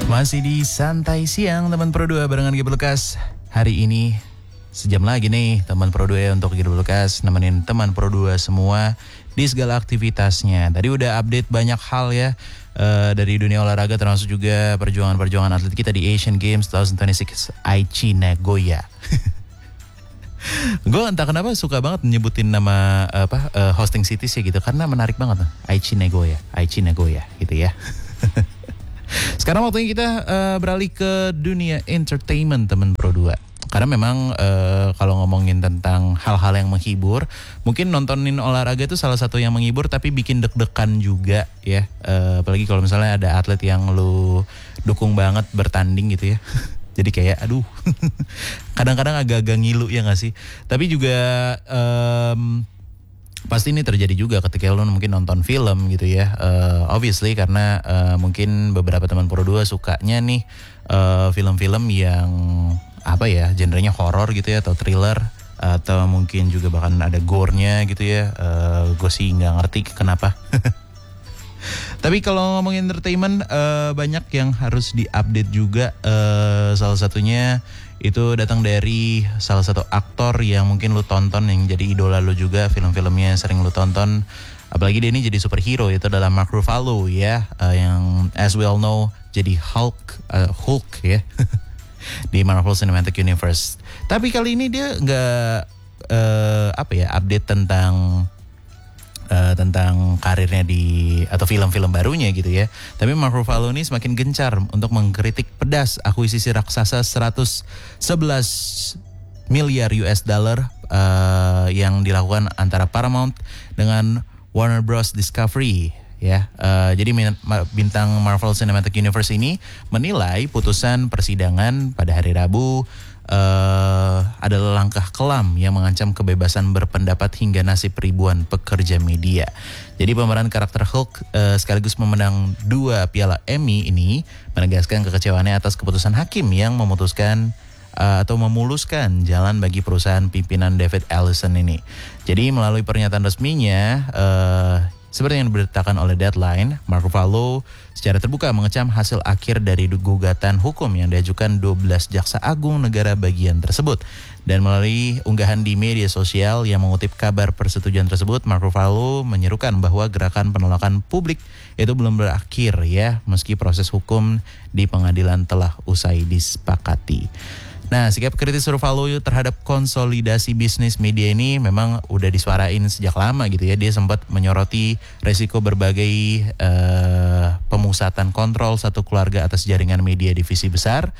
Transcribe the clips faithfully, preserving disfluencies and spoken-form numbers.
Masih di Santai Siang teman Pro dua barengan Gibran Lukas. Hari ini sejam lagi nih teman Pro dua untuk Gibran Lukas nemenin teman Pro dua semua di segala aktivitasnya. Tadi udah update banyak hal ya uh, dari dunia olahraga, termasuk juga perjuangan-perjuangan atlet kita di Asian Games dua ribu dua puluh enam Aichi Nagoya. Gue entah kenapa suka banget nyebutin nama apa uh, hosting cities ya gitu, karena menarik banget Aichi Nagoya, Aichi Nagoya gitu ya. Sekarang waktunya kita uh, beralih ke dunia entertainment teman Pro dua. Karena memang uh, kalau ngomongin tentang hal-hal yang menghibur, mungkin nontonin olahraga itu salah satu yang menghibur tapi bikin deg-degan juga ya. Uh, apalagi kalau misalnya ada atlet yang lu dukung banget bertanding gitu ya. Jadi kayak aduh kadang-kadang agak-agak ngilu ya gak sih. Tapi juga um, pasti ini terjadi juga ketika lo mungkin nonton film gitu ya. Uh, obviously karena uh, mungkin beberapa teman Pro dua sukanya nih uh, film-film yang apa ya, genrenya horor gitu ya, atau thriller, atau mungkin juga bahkan ada gore-nya gitu ya. Uh, gue sih nggak ngerti kenapa. Tapi kalau ngomongin entertainment, uh, banyak yang harus diupdate juga. Uh, salah satunya itu datang dari salah satu aktor yang mungkin lu tonton, yang jadi idola lu juga, film-filmnya sering lu tonton. Apalagi dia ini jadi superhero, itu adalah Mark Ruffalo ya, uh, yang as we all know jadi Hulk, uh, Hulk ya di Marvel Cinematic Universe. Tapi kali ini dia nggak uh, apa ya update tentang Uh, tentang karirnya di atau film-film barunya gitu ya. Tapi Mark Ruffalo ini semakin gencar untuk mengkritik pedas akuisisi raksasa seratus sebelas miliar U S dollar uh, yang dilakukan antara Paramount dengan Warner Bros Discovery ya. Uh, jadi bintang Marvel Cinematic Universe ini menilai putusan persidangan pada hari Rabu Uh, adalah langkah kelam yang mengancam kebebasan berpendapat hingga nasib ribuan pekerja media. Jadi pemeran karakter Hulk uh, sekaligus memenang dua piala Emmy ini menegaskan kekecewaannya atas keputusan hakim yang memutuskan uh, atau memuluskan jalan bagi perusahaan pimpinan David Ellison ini. Jadi melalui pernyataan resminya, uh, seperti yang diberitakan oleh Deadline, Mark Ruffalo secara terbuka mengecam hasil akhir dari gugatan hukum yang diajukan dua belas jaksa agung negara bagian tersebut. Dan melalui unggahan di media sosial yang mengutip kabar persetujuan tersebut, Mark Ruffalo menyerukan bahwa gerakan penolakan publik itu belum berakhir ya, meski proses hukum di pengadilan telah usai disepakati. Nah, sikap kritis Ruffalo terhadap konsolidasi bisnis media ini memang udah disuarain sejak lama gitu ya. Dia sempat menyoroti resiko berbagai uh, pemusatan kontrol satu keluarga atas jaringan media divisi besar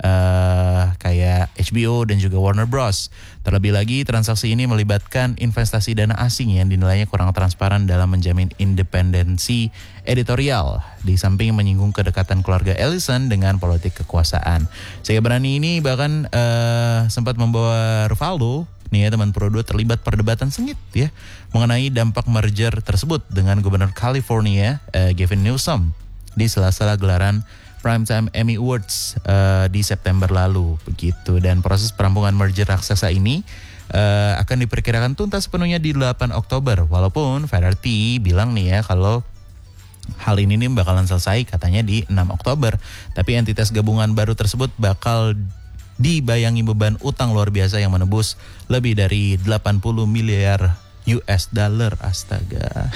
uh, kayak H B O dan juga Warner Bros. Terlebih lagi transaksi ini melibatkan investasi dana asing yang dinilainya kurang transparan dalam menjamin independensi editorial, di samping menyinggung kedekatan keluarga Ellison dengan politik kekuasaan. Sehingga berani ini bahkan uh, sempat membawa Ruffalo nih ya teman Pro dua terlibat perdebatan sengit ya mengenai dampak merger tersebut dengan Gubernur California uh, Gavin Newsom di sela-sela gelaran Primetime Emmy Awards uh, di September lalu begitu. Dan proses perampungan merger raksasa ini uh, akan diperkirakan tuntas sepenuhnya di delapan Oktober. Walaupun Variety bilang nih ya kalau hal ini nih bakalan selesai katanya di enam Oktober. Tapi entitas gabungan baru tersebut bakal dibayangi beban utang luar biasa yang menembus lebih dari delapan puluh miliar U S dollar. Astaga.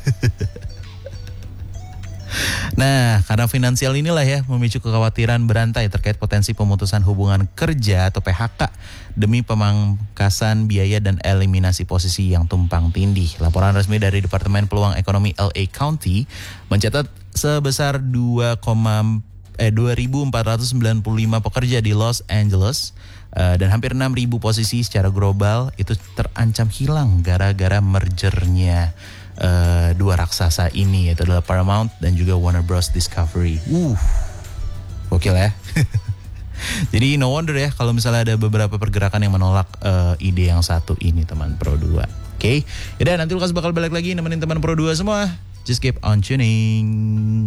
Nah, karena finansial inilah ya memicu kekhawatiran berantai terkait potensi pemutusan hubungan kerja atau P H K demi pemangkasan biaya dan eliminasi posisi yang tumpang tindih. Laporan resmi dari Departemen Peluang Ekonomi L A County mencatat sebesar dua ribu empat ratus sembilan puluh lima pekerja di Los Angeles uh, dan hampir enam ribu posisi secara global itu terancam hilang gara-gara mergernya Uh, dua raksasa ini, yaitu adalah Paramount dan juga Warner Bros Discovery. Uh, gokil ya. Jadi no wonder ya kalau misalnya ada beberapa pergerakan yang menolak uh, ide yang satu ini teman Pro dua. Oke, okay? Yaudah nanti Lukas bakal balik lagi nemenin teman Pro dua semua. Just keep on tuning.